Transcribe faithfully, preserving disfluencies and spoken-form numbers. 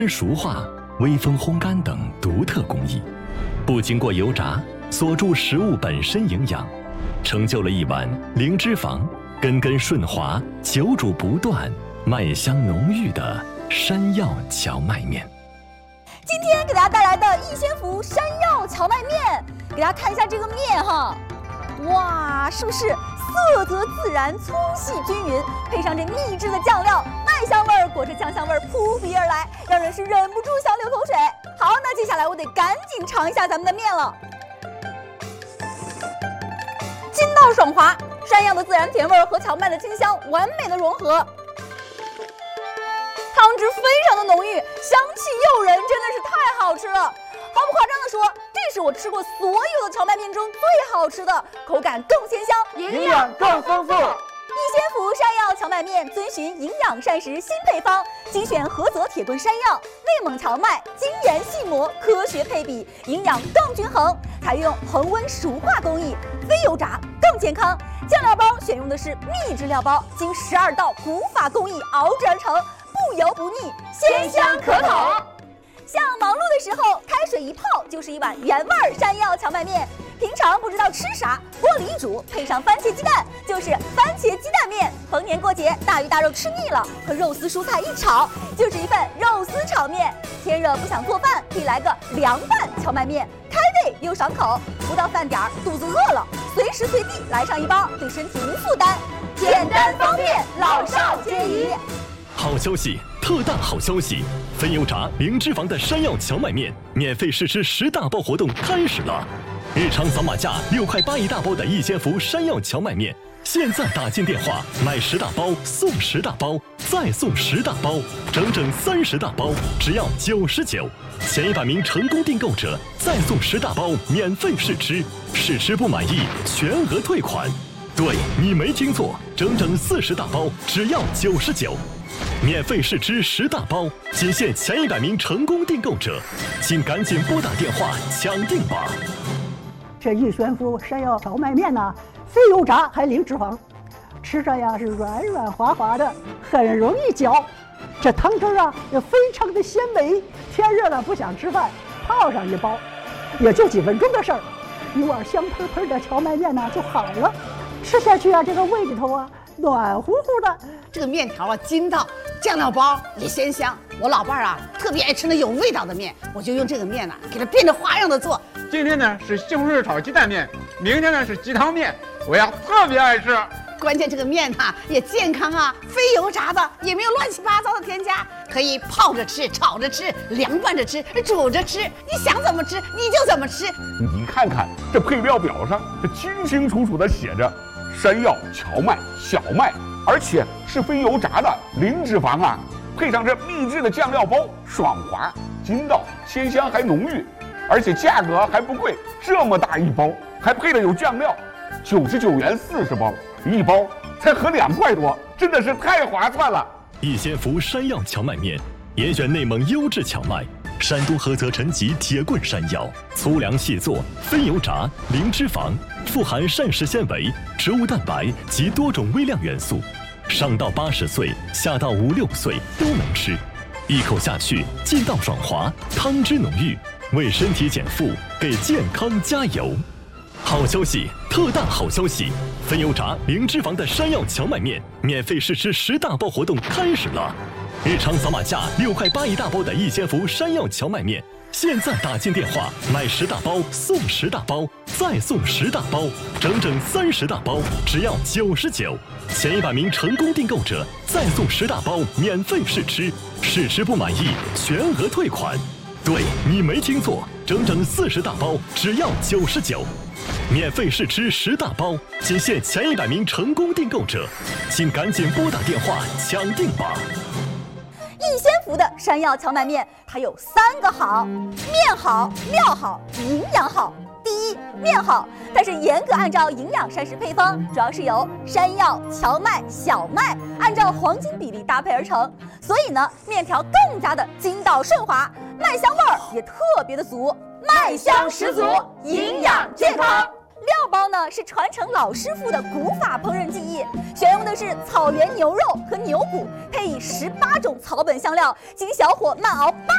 熟化、微风烘干等独特工艺，不经过油炸，锁住食物本身营养，成就了一碗零脂肪、根根顺滑、久煮不断、麦香浓郁的山药荞麦面。 今天给大家带来的逸仙福山药荞麦面，给大家看一下这个面哈，哇，是不是色泽自然、粗细均匀，配上这秘制的酱料，麦香味儿裹着酱香味儿扑鼻而来，让人是忍不住想流口水。好，那接下来我得赶紧尝一下咱们的面了。筋道爽滑，山药的自然甜味和荞麦的清香完美的融合，汤汁非常的浓郁，香气诱人，真的是太好吃了。毫不夸张的说，这是我吃过所有的荞麦面中最好吃的，口感更鲜香， 营养更丰富。 逸仙福山药荞麦面遵循营养膳食新配方，精选菏泽铁棍山药、内蒙荞麦，精研细磨，科学配比，营养更均衡。采用恒温熟化工艺，非油炸更健康。酱料包选用的是秘制料包，经十二道古法工艺熬制而成，不油不腻，鲜香可口。像忙碌的时候，开水一泡就是一碗原味山药荞麦面。平常不知道吃啥，锅里一煮，配上番茄鸡蛋，就是番茄鸡蛋面。逢年过节，大鱼大肉吃腻了，和肉丝蔬菜一炒，就是一份肉丝炒面。天热不想做饭，可以来个凉拌荞麦面，开胃又爽口。不到饭点儿，肚子饿了，随时随地来上一包，对身体无负担，简单方便，老少皆宜。 好消息，特大好消息！非油炸、零脂肪的山药荞麦面免费试吃十大包活动开始了！日常扫码价六块八一大包的逸仙福山药荞麦面，现在打进电话买十大包送十大包，再送十大包，整整三十大包，只要九十九。前一百名成功订购者再送十大包免费试吃，试吃不满意全额退款。对，你没听错，整整四十大包，只要九十九。免费试吃十大包，仅限前一百名成功订购者，请赶紧拨打电话抢订吧。 这逸仙福山药荞麦面呢，非油炸还零脂肪，吃着呀是软软滑滑的，很容易嚼。这汤汁啊也非常的鲜美，天热了不想吃饭，泡上一包，也就几分钟的事儿，一碗香喷喷的荞麦面呢就好了。吃下去啊，这个胃里头啊暖乎乎的。 这个面条啊筋道，酱料包也鲜香。我老伴儿啊特别爱吃那有味道的面，我就用这个面呢、啊、给它变着花样的做。 今天呢是西红柿炒鸡蛋面，明天呢是鸡汤面，我呀特别爱吃。 关键这个面呐、啊、也健康啊，非油炸的，也没有乱七八糟的添加，可以泡着吃、炒着吃、凉拌着吃、煮着吃，你想怎么吃你就怎么吃。 你看看这配料表上，这清清楚楚的写着山药、荞麦、小麦，而且是非油炸的，零脂肪啊，配上这秘制的酱料包，爽滑、筋道、鲜香还浓郁，而且价格还不贵，这么大一包，还配了有酱料，九十九元四十包，一包才合两块多，真的是太划算了。 逸仙福山药荞麦面，严选内蒙优质荞麦，山东菏泽陈集铁棍山药，粗粮细做，非油炸，零脂肪，富含膳食纤维、植物蛋白及多种微量元素，上到八十岁，下到五六岁都能吃，一口下去劲道爽滑，汤汁浓郁，为身体减负，给健康加油。好消息，特大好消息！非油炸、零脂肪的山药荞麦面免费试吃十大包活动开始了！日常扫码价六块八一大包的逸仙福山药荞麦面，现在打进电话买十大包送十大包，再送十大包，整整三十大包，只要九十九。前一百名成功订购者再送十大包免费试吃，试吃不满意全额退款。对，你没听错，整整四十大包，只要九十九。免费试吃十大包，仅限前一百名成功订购者，请赶紧拨打电话抢订吧。 逸仙福的山药荞麦面，它有三个好：面好、料好、营养好。第一，面好，它是严格按照营养膳食配方，主要是由山药、荞麦、小麦按照黄金比例搭配而成，所以呢，面条更加的筋道顺滑，麦香味儿也特别的足，麦香十足，营养健康。料包呢是传承老师傅的古法烹饪技艺，选用的是草原牛肉和牛骨，配以十八种草本香料，经小火慢熬八